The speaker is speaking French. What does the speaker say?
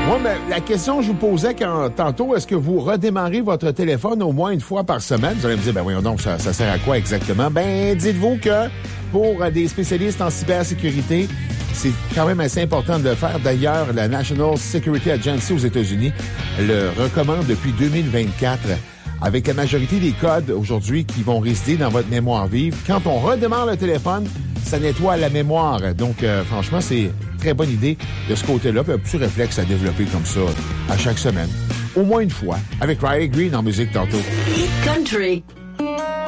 Oui, mais la question que je vous posais tantôt, est-ce que vous redémarrez votre téléphone au moins une fois par semaine? Vous allez me dire, ben voyons donc, ça sert à quoi exactement? Ben, dites-vous que pour des spécialistes en cybersécurité, c'est quand même assez important de le faire. D'ailleurs, la National Security Agency aux États-Unis le recommande depuis 2024. Avec la majorité des codes aujourd'hui qui vont résider dans votre mémoire vive, quand on redémarre le téléphone, ça nettoie la mémoire. Donc, franchement, c'est une très bonne idée de ce côté-là. Puis un petit réflexe à développer comme ça à chaque semaine. Au moins une fois, avec Riley Green en musique tantôt. Hit Country.